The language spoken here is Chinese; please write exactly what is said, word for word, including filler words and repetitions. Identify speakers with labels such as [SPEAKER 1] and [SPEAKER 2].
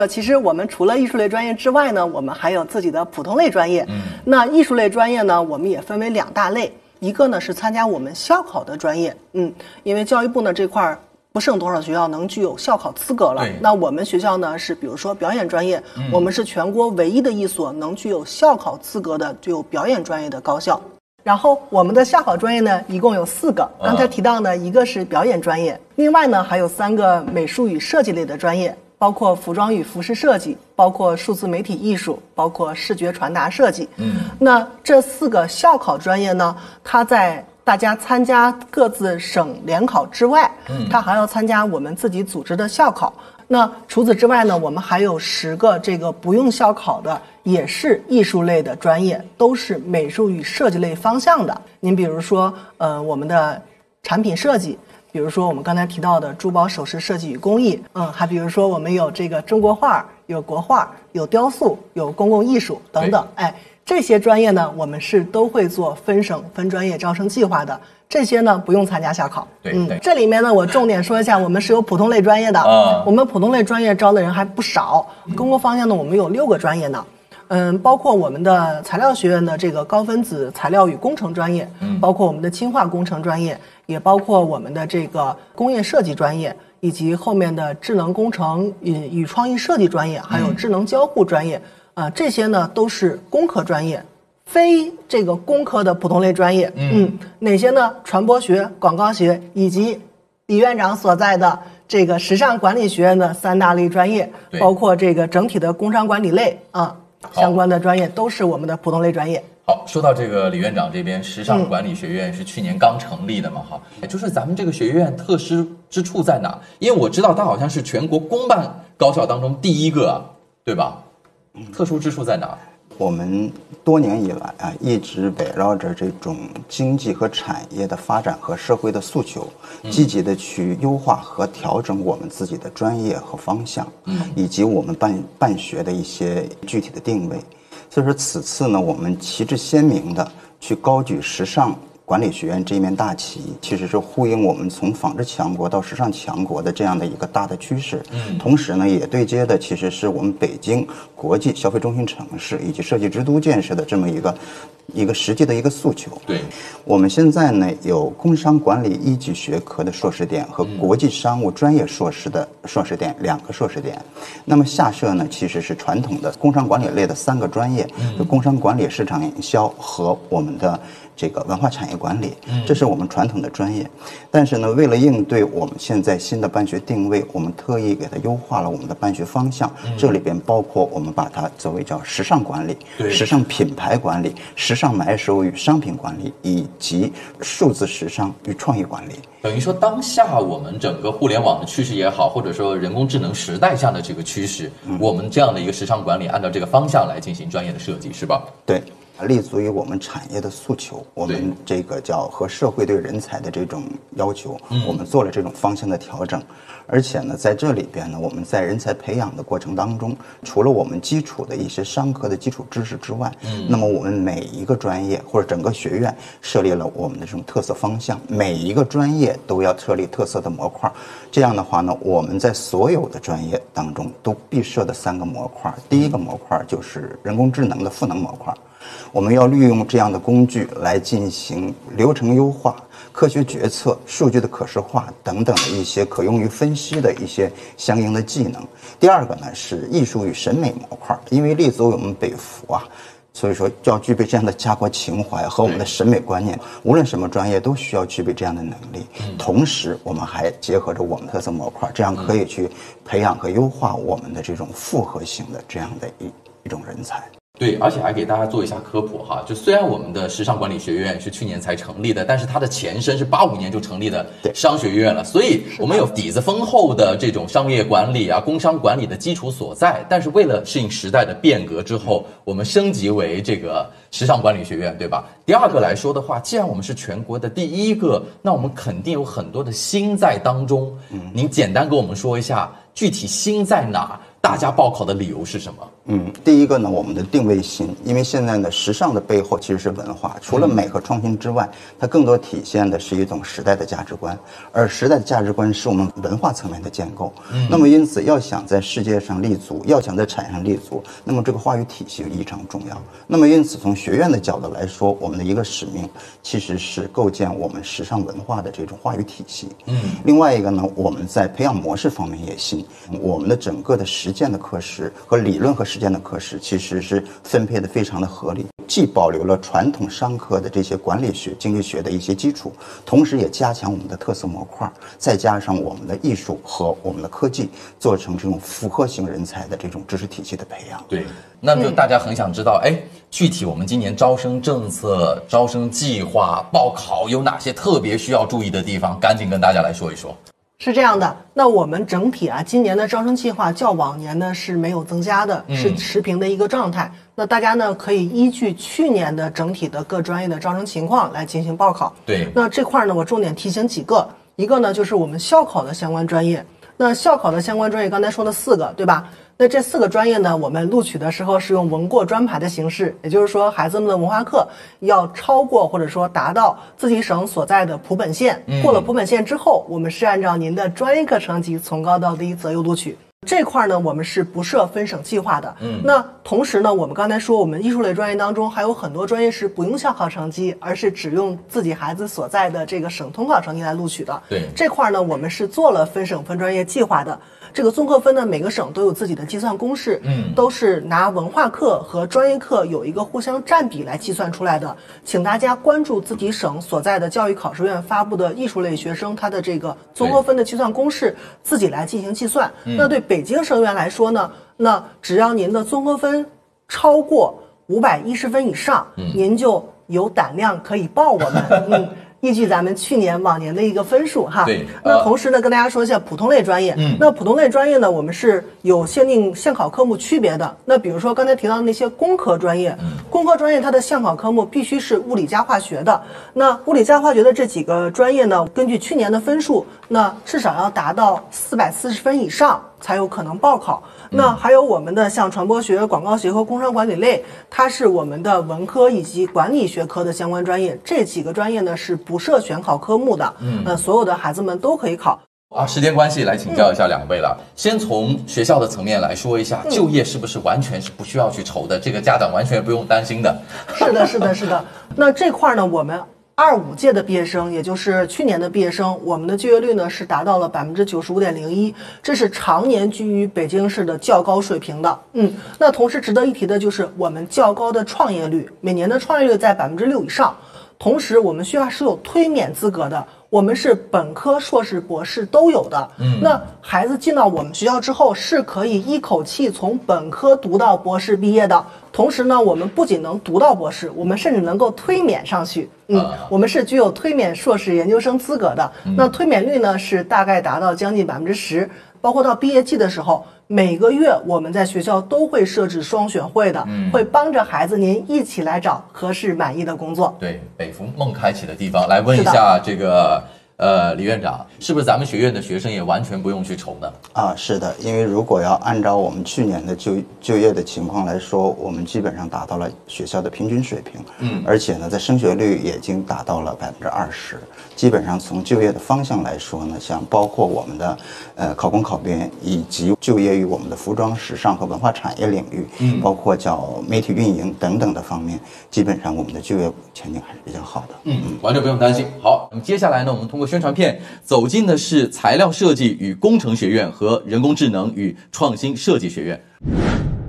[SPEAKER 1] 呃，其实我们除了艺术类专业之外呢，我们还有自己的普通类专业。
[SPEAKER 2] 嗯，
[SPEAKER 1] 那艺术类专业呢，我们也分为两大类，一个呢是参加我们校考的专业，嗯，因为教育部呢这块不剩多少学校能具有校考资格了。那我们学校呢是，比如说表演专业，嗯、我们是全国唯一的一所能具有校考资格的具有表演专业的高校。然后我们的校考专业呢，一共有四个。刚才提到呢，一个是表演专业，另外呢还有三个美术与设计类的专业，包括服装与服饰设计，包括数字媒体艺术，包括视觉传达设计。嗯，那这四个校考专业呢，它在大家参加各自省联考之外，嗯，它还要参加我们自己组织的校考。那除此之外呢，我们还有十个这个不用校考的，也是艺术类的专业，都是美术与设计类方向的。您比如说，呃，我们的产品设计，比如说我们刚才提到的珠宝首饰设计与工艺，嗯，还比如说我们有这个中国画，有国画，有雕塑，有公共艺术等等。哎，这些专业呢，我们是都会做分省分专业招生计划的。这些呢不用参加校考。
[SPEAKER 2] 对，嗯，
[SPEAKER 1] 这里面呢我重点说一下，我们是有普通类专业的。嗯，我们普通类专业招的人还不少。公共方向呢，我们有六个专业呢。嗯，包括我们的材料学院的这个高分子材料与工程专业，嗯，包括我们的氢化工程专业，也包括我们的这个工业设计专业，以及后面的智能工程与与创意设计专业，还有智能交互专业。啊、呃，这些呢都是工科专业。非这个工科的普通类专业，嗯，嗯哪些呢？传播学、广告学以及李院长所在的这个时尚管理学院的三大类专业，包括这个整体的工商管理类啊相关的专业，都是我们的普通类专业。
[SPEAKER 2] 好，说到这个李院长这边，时尚管理学院是去年刚成立的嘛，哈、嗯，就是咱们这个学院特殊之处在哪？因为我知道它好像是全国公办高校当中第一个，对吧？特殊之处在哪？
[SPEAKER 3] 我们多年以来啊，一直围绕着这种经济和产业的发展和社会的诉求，积极的去优化和调整我们自己的专业和方向，以及我们办办学的一些具体的定位。所以说，此次呢，我们旗帜鲜明的去高举时尚管理学院这一面大旗，其实是呼应我们从纺织强国到时尚强国的这样的一个大的趋势。嗯，同时呢，也对接的其实是我们北京国际消费中心城市以及设计之都建设的这么一个一个实际的一个诉求。
[SPEAKER 2] 对，
[SPEAKER 3] 我们现在呢有工商管理一级学科的硕士点和国际商务专业硕士的硕士点两个硕士点。那么下设呢其实是传统的工商管理类的三个专业，就工商管理、市场营销和我们的这个文化产业管理，这是我们传统的专业。但是呢，为了应对我们现在新的办学定位，我们特意给它优化了我们的办学方向。这里边包括我们把它作为叫时尚管理、时尚品牌管理、时尚买手与商品管理，以及数字时尚与创意管理。
[SPEAKER 2] 等于说，当下我们整个互联网的趋势也好，或者说人工智能时代下的这个趋势，嗯、我们这样的一个时尚管理，按照这个方向来进行专业的设计，是吧？
[SPEAKER 3] 对。立足于我们产业的诉求，我们这个叫和社会对人才的这种要求，我们做了这种方向的调整。而且呢，在这里边呢，我们在人才培养的过程当中，除了我们基础的一些商科的基础知识之外，嗯，那么我们每一个专业或者整个学院设立了我们的这种特色方向，每一个专业都要设立特色的模块。这样的话呢，我们在所有的专业当中都必设的三个模块，第一个模块就是人工智能的赋能模块。我们要利用这样的工具来进行流程优化、科学决策、数据的可视化等等的一些可用于分析的一些相应的技能。第二个呢是艺术与审美模块，因为立足于我们北服啊，所以说就要具备这样的家国情怀和我们的审美观念，无论什么专业都需要具备这样的能力。同时我们还结合着我们特色模块，这样可以去培养和优化我们的这种复合型的这样的一一种人才。
[SPEAKER 2] 对，而且还给大家做一下科普哈。就虽然我们的时尚管理学院是去年才成立的，但是它的前身是八五年就成立的商学院了，所以我们有底子丰厚的这种商业管理啊、工商管理的基础所在。但是为了适应时代的变革之后，我们升级为这个时尚管理学院，对吧？第二个来说的话，既然我们是全国的第一个，那我们肯定有很多的新在当中。您简单跟我们说一下，具体新在哪？ 大家报考的理由是什么？
[SPEAKER 3] 嗯，第一个呢，我们的定位性，因为现在呢，时尚的背后其实是文化，除了美和创新之外，它更多体现的是一种时代的价值观，而时代的价值观是我们文化层面的建构。嗯，那么因此，要想在世界上立足，要想在产业上立足，那么这个话语体系异常重要。那么因此，从学院的角度来说，我们的一个使命其实是构建我们时尚文化的这种话语体系。嗯，另外一个呢，我们在培养模式方面也新，我们的整个的实践的课时和理论和实践的课时其实是分配的非常的合理，既保留了传统商科的这些管理学、经济学的一些基础，同时也加强我们的特色模块，再加上我们的艺术和我们的科技，做成这种复合型人才的这种知识体系的培养。
[SPEAKER 2] 对，那么就大家很想知道，哎，具体我们今年招生政策、招生计划、报考有哪些特别需要注意的地方？赶紧跟大家来说一说。
[SPEAKER 1] 是这样的，那我们整体啊，今年的招生计划较往年呢是没有增加的，是持平的一个状态。嗯、那大家呢可以依据去年的整体的各专业的招生情况来进行报考。
[SPEAKER 2] 对，
[SPEAKER 1] 那这块呢，我重点提醒几个，一个呢就是我们校考的相关专业。那校考的相关专业，刚才说的四个，对吧？那这四个专业呢，我们录取的时候是用文过专排的形式，也就是说，孩子们的文化课要超过或者说达到自己省所在的普本线。嗯、过了普本线之后，我们是按照您的专业课成绩从高到低择优录取。这块呢，我们是不设分省计划的。嗯，那同时呢，我们刚才说，我们艺术类专业当中还有很多专业是不用校考成绩，而是只用自己孩子所在的这个省通考成绩来录取的。
[SPEAKER 2] 对，
[SPEAKER 1] 这块呢，我们是做了分省分专业计划的。这个综合分呢，每个省都有自己的计算公式，嗯，都是拿文化课和专业课有一个互相占比来计算出来的。请大家关注自己省所在的教育考试院发布的艺术类学生他的这个综合分的计算公式，自己来进行计算。嗯、那对北京生源来说呢，那只要您的综合分超过五百一十分以上，嗯、您就有胆量可以报我们。嗯。依据咱们去年往年的一个分数哈，
[SPEAKER 2] 对。
[SPEAKER 1] 那同时呢，跟大家说一下普通类专业。嗯。那普通类专业呢，我们是有限定现考科目区别的。那比如说刚才提到的那些工科专业，嗯、工科专业它的现考科目必须是物理加化学的。那物理加化学的这几个专业呢，根据去年的分数，那至少要达到四百四十分以上才有可能报考。那还有我们的像传播学、广告学和工商管理类，它是我们的文科以及管理学科的相关专业。这几个专业呢是不设选考科目的，嗯，呃，所有的孩子们都可以考。
[SPEAKER 2] 啊，时间关系来请教一下两位了。嗯、先从学校的层面来说一下，就业是不是完全是不需要去愁的？这个家长完全不用担心的。
[SPEAKER 1] 是的，是的，是的。那这块呢，我们二五届的毕业生，也就是去年的毕业生，我们的就业率呢是达到了百分之九十五点零一，这是常年居于北京市的较高水平的。嗯，那同时值得一提的就是我们较高的创业率，每年的创业率在百分之六以上。同时，我们学校是有推免资格的，我们是本科、硕士、博士都有的。嗯，那孩子进到我们学校之后，是可以一口气从本科读到博士毕业的。同时呢，我们不仅能读到博士，我们甚至能够推免上去。嗯，啊、我们是具有推免硕士研究生资格的。嗯、那推免率呢是大概达到将近百分之十，包括到毕业季的时候。每个月我们在学校都会设置双选会的，嗯、会帮着孩子您一起来找合适满意的工作。
[SPEAKER 2] 对，北服梦开启的地方，来问一下这个呃李院长，是不是咱们学院的学生也完全不用去愁呢？
[SPEAKER 3] 啊，是的，因为如果要按照我们去年的就就业的情况来说，我们基本上达到了学校的平均水平，嗯，而且呢，在升学率也已经达到了百分之二十。基本上从就业的方向来说呢，像包括我们的呃考公考编，以及就业于我们的服装、时尚和文化产业领域，嗯，包括叫媒体运营等等的方面，基本上我们的就业前景还是比较好的。
[SPEAKER 2] 嗯，完全不用担心。好，那么接下来呢，我们通过宣传片走进的是材料设计与工程学院和人工智能与创新设计学院。